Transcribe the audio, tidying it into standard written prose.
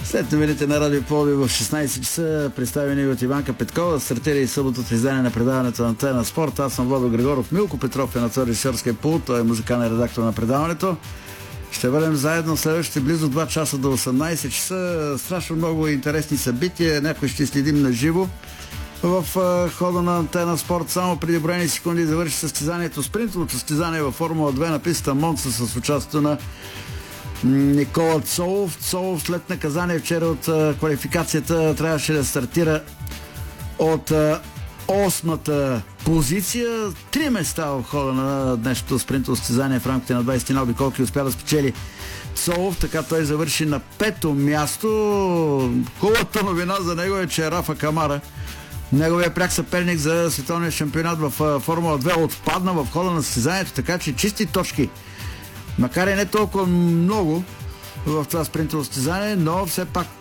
След новините на Радио Пловдив в 16 часа, представени от Иванка Петкова, стартира и съботното издание на предаването на Антена Спорт. Аз съм Владо Григоров. Милко Петров е на режисьорския пулт, той е музикален редактор на предаването. Ще бъдем заедно следващите близо 2 часа до 18 часа. Страшно много интересни събития, някои ще следим на живо. В хода на Антена Спорт само преди броени секунди завърши състезанието, спринтовото състезание във Формула 2 на пистата Монца с участието на Никола Цолов. Цолов след наказание вчера от квалификацията трябваше да стартира от 8-та позиция. 3 места в хода на днешното спринтово състезание в рамките на 20 обиколки успя да спечели Цолов, така той завърши на 5-то място. Хубавата новина за него е, че Рафа Камара, неговия пряк съперник за световния шампионат в Формула 2, отпадна в хода на състезанието, така че чисти точки. Макар и не толкова много в това спринтово състезание, но все пак